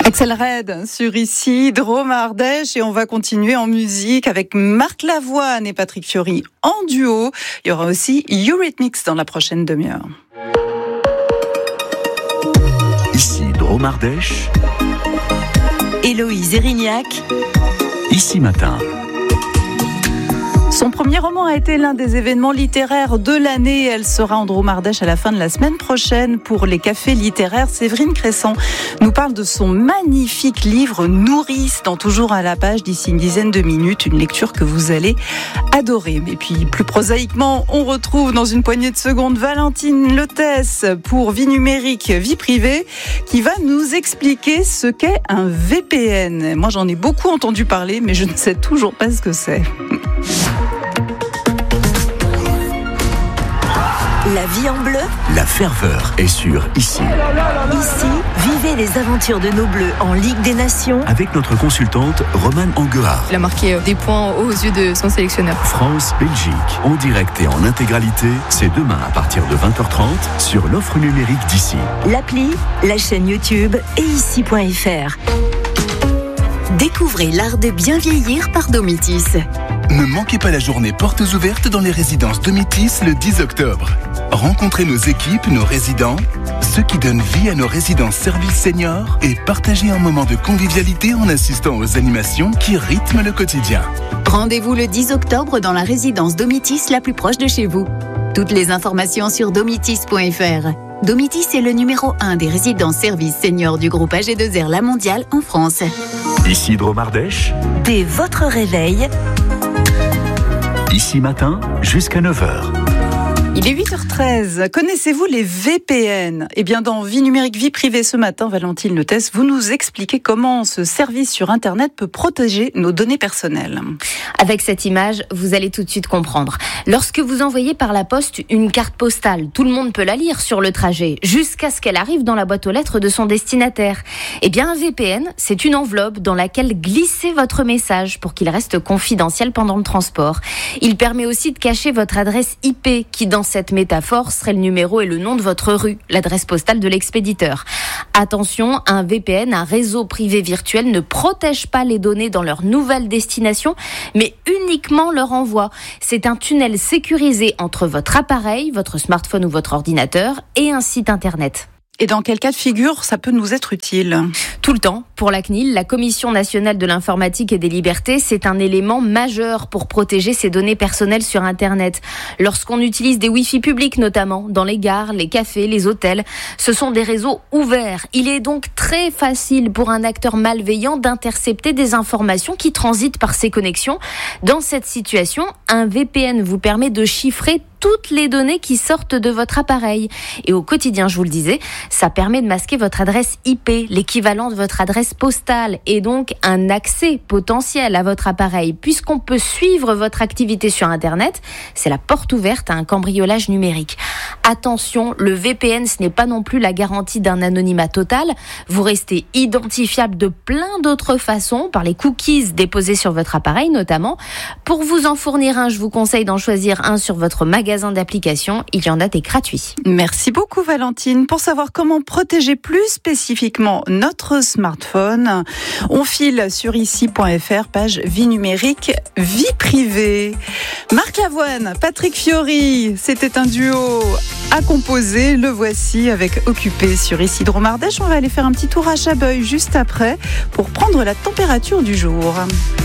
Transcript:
Axel Red sur ici, Drôme Ardèche, et on va continuer en musique avec Marc Lavoine et Patrick Fiori en duo. Il y aura aussi Eurythmics dans la prochaine demi-heure. Ici Drôme Ardèche, Héloïse Erignac, Ici Matin. Son premier roman a été l'un des événements littéraires de l'année. Elle sera en Drôme Ardèche à la fin de la semaine prochaine pour les cafés littéraires. Séverine Cressan nous parle de son magnifique livre Nourrice, dans Toujours à la page, d'ici une dizaine de minutes. Une lecture que vous allez adorer. Et puis plus prosaïquement, on retrouve dans une poignée de secondes Valentine Lotès pour Vie numérique, vie privée, qui va nous expliquer ce qu'est un VPN. Moi j'en ai beaucoup entendu parler, mais je ne sais toujours pas ce que c'est. La vie en bleu. La ferveur est sur Ici. Ici, vivez les aventures de nos bleus en Ligue des Nations. Avec notre consultante Romane Anguard. Il a marqué des points aux yeux de son sélectionneur. France-Belgique, en direct et en intégralité, c'est demain à partir de 20h30 sur l'offre numérique d'Ici. L'appli, la chaîne YouTube et ici.fr. Découvrez l'art de bien vieillir par Domitis. Ne manquez pas la journée portes ouvertes dans les résidences Domitis le 10 octobre. Rencontrez nos équipes, nos résidents, ceux qui donnent vie à nos résidences services seniors et partagez un moment de convivialité en assistant aux animations qui rythment le quotidien. Rendez-vous le 10 octobre dans la résidence Domitis la plus proche de chez vous. Toutes les informations sur domitis.fr. Domitis est le numéro 1 des résidences services seniors du groupe AG2R La Mondiale en France. Ici Drôme Ardèche, Dès votre réveil, Ici Matin, jusqu'à 9h. Il est 8h13. Connaissez-vous les VPN ? Eh bien, dans Vie numérique, vie privée ce matin, Valentine Lotès, vous nous expliquez comment ce service sur Internet peut protéger nos données personnelles. Avec cette image, vous allez tout de suite comprendre. Lorsque vous envoyez par la poste une carte postale, tout le monde peut la lire sur le trajet, jusqu'à ce qu'elle arrive dans la boîte aux lettres de son destinataire. Eh bien, un VPN, c'est une enveloppe dans laquelle glisser votre message pour qu'il reste confidentiel pendant le transport. Il permet aussi de cacher votre adresse IP, qui dans cette métaphore serait le numéro et le nom de votre rue, l'adresse postale de l'expéditeur. Attention, un VPN, un réseau privé virtuel, ne protège pas les données dans leur nouvelle destination, mais uniquement leur envoi. C'est un tunnel sécurisé entre votre appareil, votre smartphone ou votre ordinateur et un site internet. Et dans quel cas de figure ça peut nous être utile ? Tout le temps. Pour la CNIL, la Commission nationale de l'informatique et des libertés, c'est un élément majeur pour protéger ses données personnelles sur Internet. Lorsqu'on utilise des Wi-Fi publics notamment, dans les gares, les cafés, les hôtels, ce sont des réseaux ouverts. Il est donc très facile pour un acteur malveillant d'intercepter des informations qui transitent par ces connexions. Dans cette situation, un VPN vous permet de chiffrer toutes les données qui sortent de votre appareil. Et au quotidien, je vous le disais, ça permet de masquer votre adresse IP, l'équivalent de votre adresse postale, et donc un accès potentiel à votre appareil. Puisqu'on peut suivre votre activité sur Internet, c'est la porte ouverte à un cambriolage numérique. Attention, le VPN, ce n'est pas non plus la garantie d'un anonymat total. Vous restez identifiable de plein d'autres façons, par les cookies déposés sur votre appareil notamment. Pour vous en fournir un, je vous conseille d'en choisir un sur votre magasin d'applications. Il y en a des gratuits. Merci beaucoup Valentine. Pour savoir comment protéger plus spécifiquement notre smartphone, on file sur ici.fr, page vie numérique, vie privée. Marc Lavoine, Patrick Fiori, c'était un duo à composer. Le voici avec Occupé sur ici Drôme Ardèche. On va aller faire un petit tour à Chabeuil juste après pour prendre la température du jour.